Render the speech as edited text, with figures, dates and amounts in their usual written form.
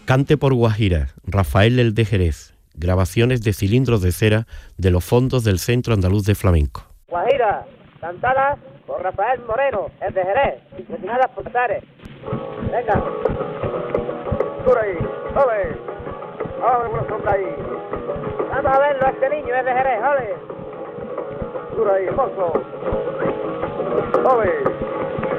Cante por Guajira, Rafael el de Jerez. Grabaciones de cilindros de cera de los fondos del Centro Andaluz de Flamenco. Guajira, cantadas por Rafael Moreno, el de Jerez, destinadas por Tares. Venga. Por ahí, ole. Ole, una sombra ahí. Vamos a verlo a este niño, es de Jerez, ole. Por ahí, hermoso. Ole.